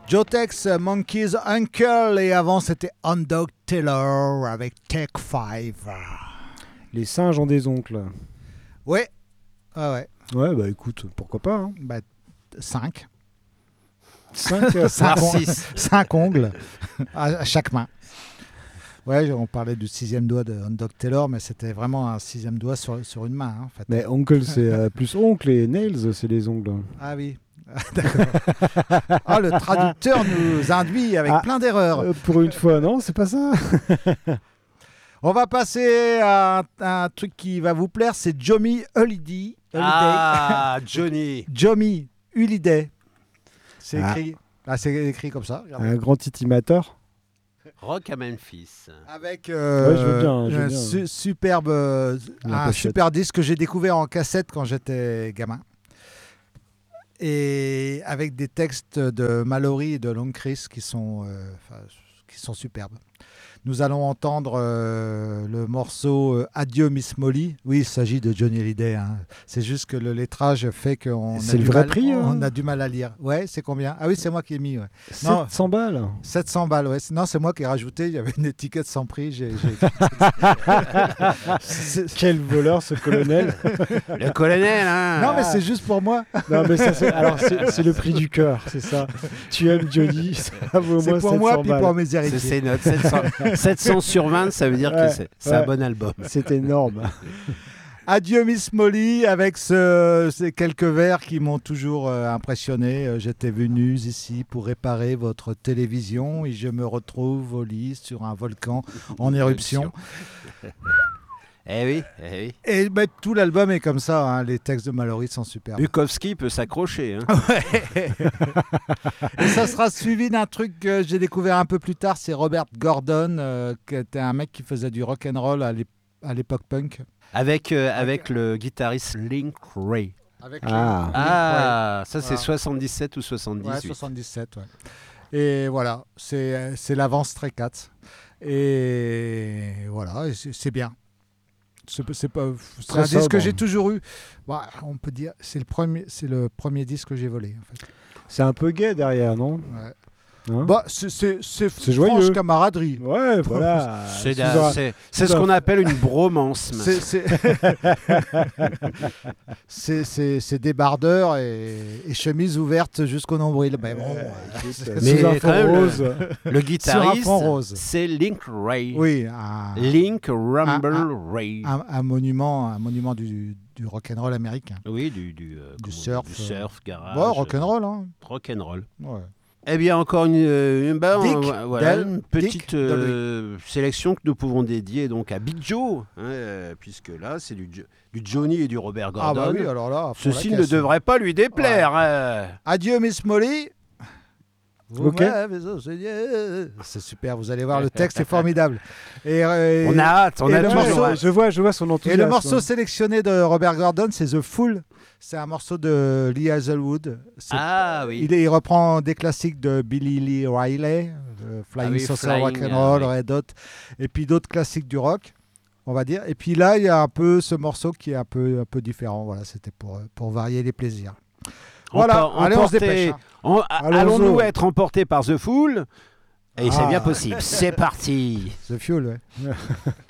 Jotex, Monkey's Uncle, et avant c'était Hound Taylor avec Take 5. Les singes ont des oncles. Ouais. Ah ouais. Ouais, bah écoute, pourquoi pas. Hein. Bah, 5. 5 ongles à chaque main. Ouais, on parlait du 6e doigt de Hound Taylor, mais c'était vraiment un 6e doigt sur une main, en fait. Mais oncle, c'est plus oncle, et nails, c'est les ongles. Ah oui. D'accord. Ah, le traducteur nous induit avec plein d'erreurs. Pour une fois, non, c'est pas ça. On va passer à un truc qui va vous plaire, c'est Johnny Holiday. Ah, Johnny. Johnny Holiday. C'est écrit. Ah, c'est écrit comme ça. Regardez. Un grand titimateur. Rock à Memphis. Avec je veux bien. un super disque que j'ai découvert en cassette quand j'étais gamin. Et avec des textes de Mallory et de Long Chris qui sont superbes. Nous allons entendre le morceau Adieu Miss Molly. Oui, il s'agit de Johnny Hallyday. Hein. C'est juste que le lettrage fait qu'on a du mal à lire. Ouais, c'est combien ? Ah oui, c'est moi qui ai mis. Ouais. 700 balles. 700 balles, ouais. Non, c'est moi qui ai rajouté. Il y avait une étiquette sans prix. Quel voleur, ce colonel. Le colonel, hein. Non, mais c'est juste pour moi. Non, mais ça, c'est le prix du cœur, c'est ça. Tu aimes Johnny, ça vaut au moins 700 balles. C'est pour moi, puis pour mes héritiers. C'est notre 700 sur 20, ça veut dire que c'est un bon album. C'est énorme. Adieu Miss Molly avec ces quelques vers qui m'ont toujours impressionné. J'étais venu ici pour réparer votre télévision et je me retrouve au lit sur un volcan en éruption. Eh oui. Et tout l'album est comme ça, hein. Les textes de Mallory sont super. Bukowski peut s'accrocher. Hein. Ouais. Et ça sera suivi d'un truc que j'ai découvert un peu plus tard, c'est Robert Gordon, qui était un mec qui faisait du rock'n'roll à l'époque punk. Avec le guitariste Link Ray. Ça c'est 77 ou 78. Ouais, 77, ouais. Et voilà, c'est l'avance Stray Cats. Et voilà, c'est bien. C'est un disque que j'ai toujours eu. Bah, on peut dire c'est le premier disque que j'ai volé en fait. C'est un peu gay derrière, non ? Ouais. Hein ? Bah, c'est joyeux. franche camaraderie. Ouais, voilà. C'est ce qu'on appelle une bromance. C'est débardeur et chemise ouverte jusqu'au nombril. Mais bon, mais un quand même, rose. Le guitariste, c'est Link Ray. Oui, Link Rumble Ray. Un monument du rock'n'roll américain. Oui, du surf, garage. Ouais, rock'n'roll. Hein. Rock'n'roll. Ouais. Eh bien, encore une petite Dick sélection que nous pouvons dédier donc à Big Joe, puisque là, c'est du Johnny et du Robert Gordon. Ah bah oui, alors là, ceci ne devrait pas lui déplaire. Ouais. Adieu, Miss Molly. Ok. C'est super, vous allez voir, le texte est formidable. Et on a hâte, je vois son enthousiasme. Et le morceau sélectionné de Robert Gordon, c'est The Fool. C'est un morceau de Lee Hazelwood. Oui. Il reprend des classiques de Billy Lee Riley, Flying Saucer Rock'n'Roll, Red Hot, et puis d'autres classiques du rock, on va dire. Et puis là, il y a un peu ce morceau qui est un peu différent. Voilà, c'était pour varier les plaisirs. Voilà, allez, on se dépêche. Allons-nous être emportés par The Fool ? Et c'est bien possible. C'est parti. The Fuel, ouais.